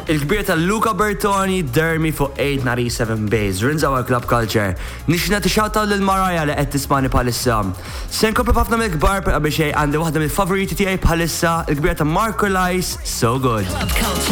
Il-kbir ta' Luca Bertoni dermi fuq 897 Bays. Rinżaw għal-Club Culture. Nixna t-xawtaw l-Maraja li qed tismani bħalissa. Sen kopri ħafna mill-kbar per għabiex għandi waħda mill-favoriti tiegħi bħalissa il-kbir ta' Marco Lice, So Good.